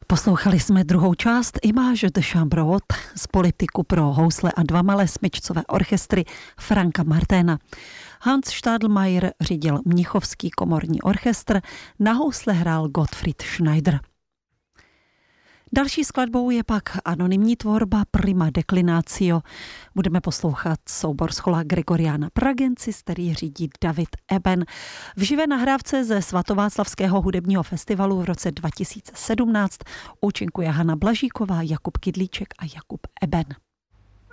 Poslouchali jsme druhou část Image de Chambre Haute z Politiku pro housle a dva malé smyčcové orchestry Franka Marténa. Hans Stadelmeier řídil Mnichovský komorní orchestr, na housle hrál Gottfried Schneider. Další skladbou je pak anonymní tvorba Prima Declinatio. Budeme poslouchat soubor schola Gregoriana Pragensis, který řídí David Eben. V živé nahrávce ze Svatováclavského hudebního festivalu v roce 2017 účinkuje Hana Blažíková, Jakub Kydlíček a Jakub Eben.